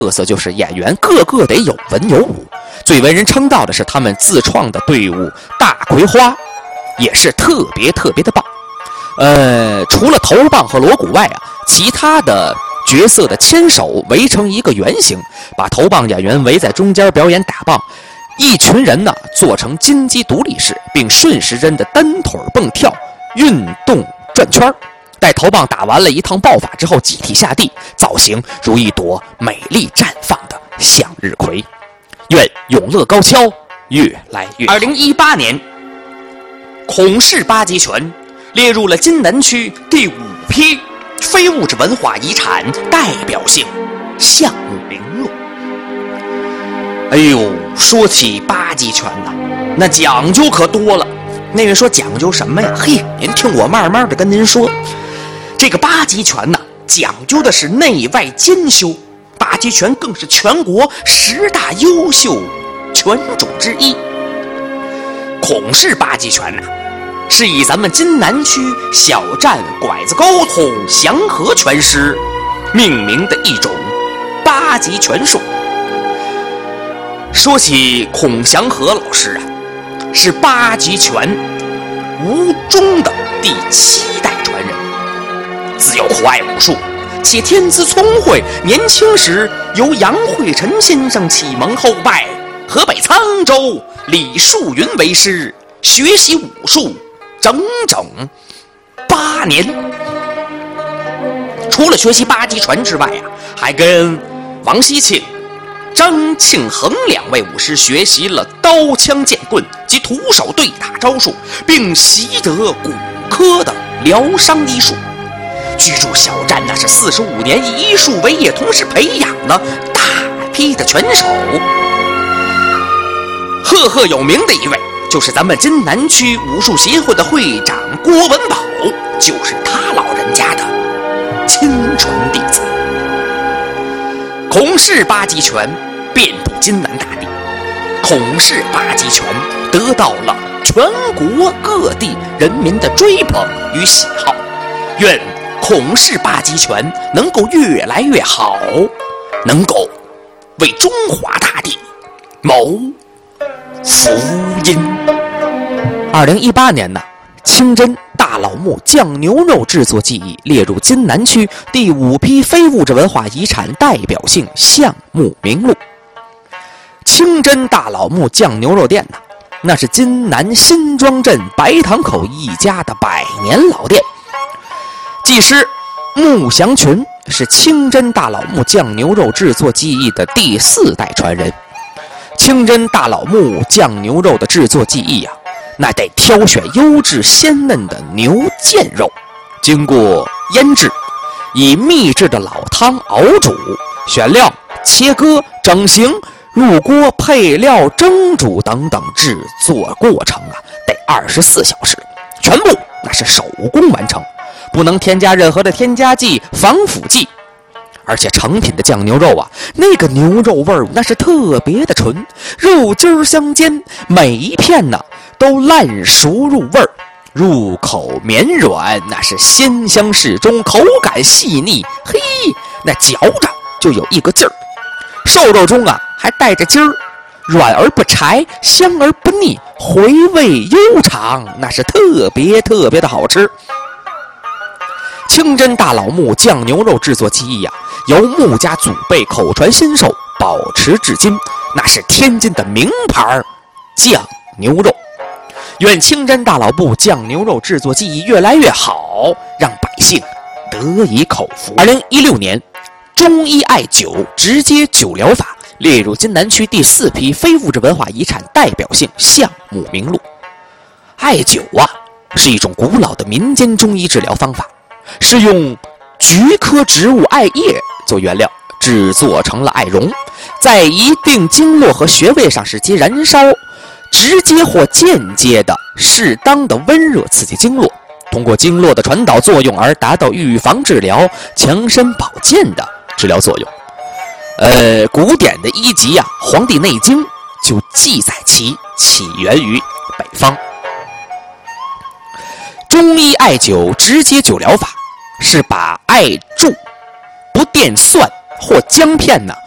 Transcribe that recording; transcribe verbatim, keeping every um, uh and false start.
特色就是演员个个得有文有武，最为人称道的是他们自创的队伍大葵花，也是特别特别的棒。呃，除了头棒和锣鼓外啊，其他的角色的牵手围成一个圆形，把头棒演员围在中间表演打棒，一群人呢做成金鸡独立式，并顺时针的单腿蹦跳，运动转圈。待头棒打完了一趟爆法之后，集体下地，造型如一朵美丽绽放的向日葵。愿永乐高跷越来越好。二零一八年，孔氏八极拳列入了津南区第五批非物质文化遗产代表性项目名录。哎呦，说起八极拳呐，那讲究可多了。那位说讲究什么呀？嘿，您听我慢慢的跟您说。这个八极拳呐，讲究的是内外兼修，八极拳更是全国十大优秀拳种之一。孔氏八极拳呐，是以咱们津南区小站拐子沟孔祥和拳师命名的一种八极拳术。说起孔祥和老师啊，是八极拳吴中的第七代传人，自幼酷爱武术，且天资聪慧，年轻时由杨惠臣先生启蒙后拜河北沧州李树云为师，学习武术整整八年。除了学习八极拳之外啊，还跟王锡庆、张庆恒两位武师学习了刀枪剑棍及徒手对打招数，并习得骨科的疗伤医术。居住小站那是四十五年，以医术为业，同时培养了大批的拳手。赫赫有名的一位就是咱们津南区武术协会的会长郭文宝，就是他老人家的亲传弟子。孔氏八极拳遍布津南大地，孔氏八极拳得到了全国各地人民的追捧与喜好。愿孔氏八极拳能够越来越好，能够为中华大地谋福音。二零一八年呢，清真大老木酱牛肉制作技艺列入津南区第五批非物质文化遗产代表性项目名录。清真大老木酱牛肉店呢，那是津南新庄镇白塘口一家的百年老店。技师穆祥群是清真大老木酱牛肉制作技艺的第四代传人。清真大老木酱牛肉的制作技艺啊，那得挑选优质鲜嫩的牛腱肉，经过腌制，以秘制的老汤熬煮，选料、切割、整形、入锅、配料、蒸煮等等制作过程啊，得二十四小时，全部那是手工完成，不能添加任何的添加剂、防腐剂。而且成品的酱牛肉啊，那个牛肉味儿那是特别的纯，肉筋相间，每一片呢都烂熟入味儿，入口绵软，那是鲜香适中，口感细腻，嘿，那嚼着就有一个劲儿。瘦肉中啊还带着筋儿，软而不柴，香而不腻，回味悠长，那是特别特别的好吃。清真大老木酱牛肉制作技艺啊，由穆家祖辈口传心授，保持至今，那是天津的名牌酱牛肉。愿清真大老木酱牛肉制作技艺越来越好，让百姓得以口福。二零一六年，中医艾灸直接灸疗法列入津南区第四批非物质文化遗产代表性项目名录。艾灸啊，是一种古老的民间中医治疗方法，是用菊科植物艾叶做原料，制作成了艾绒，在一定经络和穴位上使其燃烧，直接或间接的适当的温热刺激经络，通过经络的传导作用而达到预防治疗、强身保健的治疗作用。呃，古典的医籍啊，《黄帝内经》就记载其起源于北方。中医艾灸直接灸疗法是把艾柱不电蒜或姜片呢